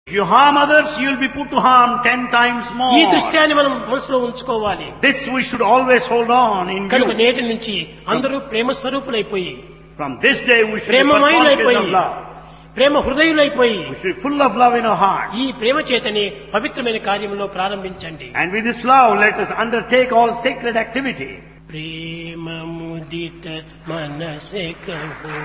If you harm others, you will be put to harm 10 times ఈ more. దృశ్యాన్ని మనం మనసులో ఉంచుకోవాలి. This we should always hold on in కనుక view. నేటి నుంచి అందరూ ప్రేమ స్వరూపులైపోయి, From this day we should be ప్రేమమయులైపోయి, personification of love. Prema హృదయులైపోయి, We should be full of love in our hearts. ఈ ప్రేమ చేతని పవిత్రమైన కార్యంలో ప్రారంభించండి. And with this love, let us undertake all sacred activity. ప్రేమ ముదిత మనసే కహో